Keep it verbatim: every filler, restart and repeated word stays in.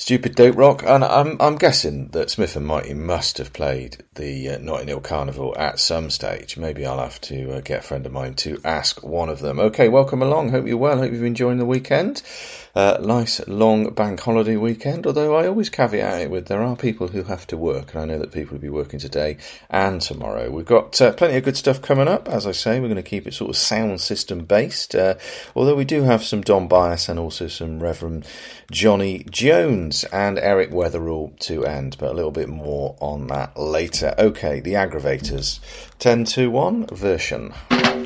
Stupid Dope Rock, and I'm I'm guessing that Smith and Mighty must have played the uh, Notting Hill Carnival at some stage. Maybe I'll have to uh, get a friend of mine to ask one of them. Okay, welcome along. Hope you're well. Hope you've enjoyed the weekend. Uh, nice long bank holiday weekend, although I always caveat it with there are people who have to work, and I know that people will be working today and tomorrow. We've got uh, plenty of good stuff coming up. As I say, we're going to keep it sort of sound system based, uh, although we do have some Don Bias and also some Reverend Johnny Jones and Eric Weatherall to end, but a little bit more on that later. Okay, the Aggravators, ten to one version.